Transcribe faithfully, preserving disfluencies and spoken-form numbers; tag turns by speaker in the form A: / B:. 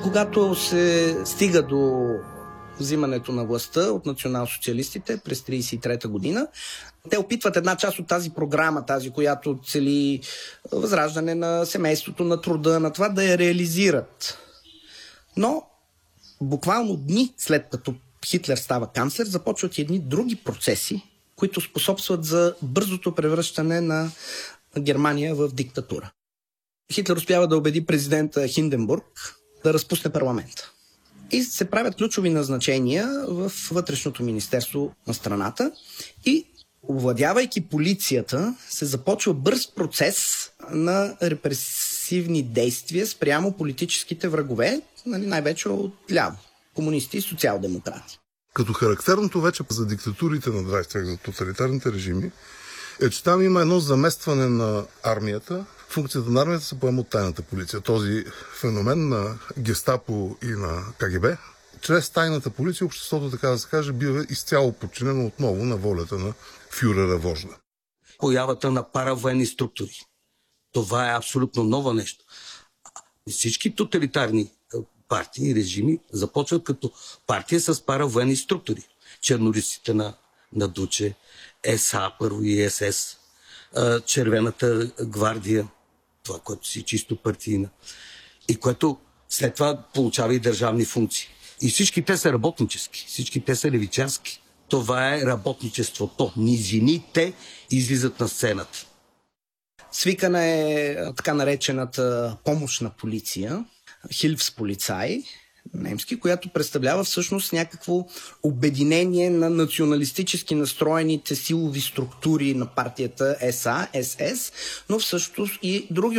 A: Когато се стига до взимането на властта от национал-социалистите през тридесет и трета година, те опитват една част от тази програма, тази, която цели възраждане на семейството, на труда, на това да я реализират. Но буквално дни след като Хитлер става канцлер, започват и едни други процеси, които способстват за бързото превръщане на Германия в диктатура. Хитлер успява да убеди президента Хинденбург да разпусне парламента. И се правят ключови назначения в вътрешното министерство на страната и, овладявайки полицията, се започва бърз процес на репресивни действия спрямо политическите врагове, нали, най-вече от ляво, комунисти и социал-демократи.
B: Като характерното вече за диктатурите на двадесети век, за тоталитарните режими, е, че там има едно заместване на армията. Функцията на армията се поема от тайната полиция. Този феномен на Гестапо и на КГБ, чрез тайната полиция обществото, така да се каже, бива изцяло подчинено отново на волята на фюрера вожда.
C: Появата на паравоенни структури. Това е абсолютно ново нещо. Всички тоталитарни партии и режими започват като партия с паравоенни структури. Чернорисите на, на Дуче, ЕСА, първо и ЕСС, Червената гвардия, това, което си чисто партийна, и което след това получава и държавни функции. И всички те са работнически, всички те са левичарски. Това е работничеството. Низините излизат на сцената.
A: Свикана е така наречената помощна полиция, Хилфсполицай, немски, която представлява всъщност някакво обединение на националистически настроените силови структури на партията ЕСА, СС, но всъщност и други